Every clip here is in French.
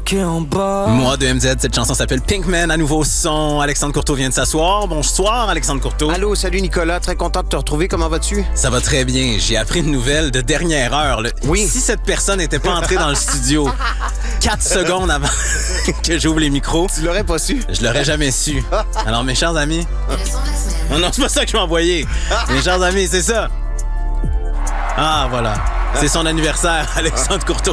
bloqué en bas. Moi de MZ, cette chanson s'appelle Pinkman, à nouveau son. Alexandre Courteau vient de s'asseoir. Bonsoir, Alexandre Courteau. Allô, salut Nicolas, très content de te retrouver. Comment vas-tu? Ça va très bien. J'ai appris une nouvelle de dernière heure. Oui. Si cette personne n'était pas entrée dans le studio 4 secondes avant que j'ouvre les micros, Tu l'aurais pas su? je l'aurais jamais su. Alors, mes chers amis... Non, c'est pas ça que je vais envoyer. Mes chers amis, c'est ça. Ah, voilà. C'est son anniversaire, Alexandre Courteau.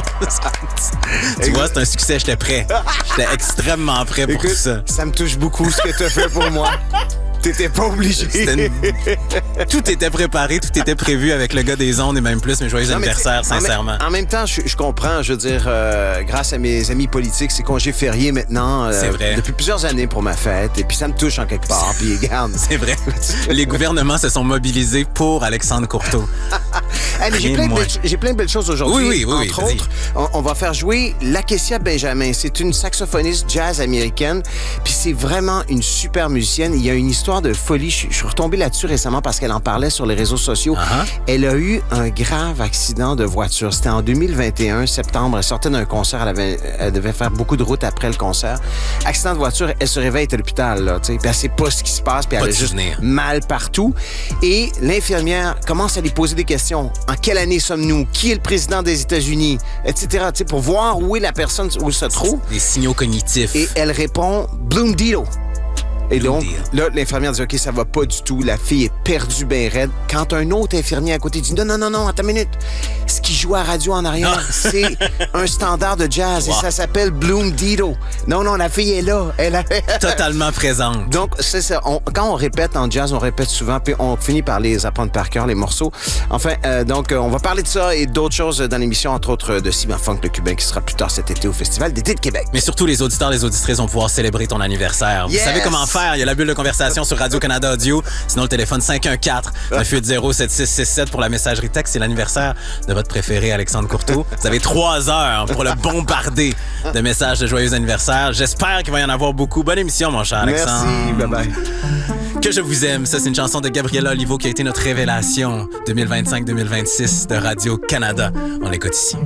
Tu vois, c'est un succès, j'étais prêt. J'étais extrêmement prêt pour Écoute, tout ça. ça me touche beaucoup ce que tu as fait pour moi. T'étais pas obligé. Tout était préparé, tout était prévu avec le gars des ondes et même plus. Mes joyeux anniversaires, sincèrement. En même temps, je comprends, je veux dire, grâce à mes amis politiques, c'est congé férié maintenant. C'est vrai. Depuis plusieurs années pour ma fête. Et puis ça me touche en quelque part. Puis regarde. C'est vrai. Les gouvernements se sont mobilisés pour Alexandre Courteau. Hey, mais j'ai plein de belles choses aujourd'hui. Oui, Entre vas-y. autres, on va faire jouer Lakecia Benjamin. C'est une saxophoniste jazz américaine. Puis c'est vraiment une super musicienne. Il y a une histoire de folie. Je suis retombé là-dessus récemment parce qu'elle en parlait sur les réseaux sociaux. Elle a eu un grave accident de voiture. C'était en 2021, septembre. Elle sortait d'un concert. Elle devait faire beaucoup de route après le concert. Accident de voiture. Elle se réveille à l'hôpital. Là, puis elle sait pas ce qui se passe. Puis elle a juste mal partout. Et l'infirmière commence à lui poser des questions. En quelle année sommes-nous? Qui est le président des États-Unis? Etc. Pour voir où est la personne, où elle se trouve. Des signaux cognitifs. Et elle répond Bloomdito. Et Bloom donc, deal. là, l'infirmière dit, OK, ça va pas du tout. La fille est perdue ben raide. Quand un autre infirmier à côté dit, non, attends une minute. Ce qui joue à radio en arrière, c'est un standard de jazz et ça s'appelle Bloomdito. Non, la fille est là. Totalement présente. Donc, c'est ça. Quand on répète en jazz, on répète souvent, puis on finit par les apprendre par cœur, les morceaux. Enfin, donc, on va parler de ça et d'autres choses dans l'émission, entre autres de Simon Funk, le Cubain, qui sera plus tard cet été au Festival d'été de Québec. Mais surtout, les auditeurs, les auditrices vont pouvoir célébrer ton anniversaire. Yes! Vous savez comment faire? Il y a la bulle de conversation sur Radio-Canada Audio. Sinon, le téléphone 514-980-7667 pour la messagerie texte. C'est l'anniversaire de votre préféré, Alexandre Courteau. Vous avez 3 heures pour le bombarder de messages de joyeux anniversaire. J'espère qu'il va y en avoir beaucoup. Bonne émission, mon cher Alexandre. Merci, bye-bye. Que je vous aime. Ça, c'est une chanson de Gabriella Olivo qui a été notre révélation 2025-2026 de Radio-Canada. On l'écoute ici.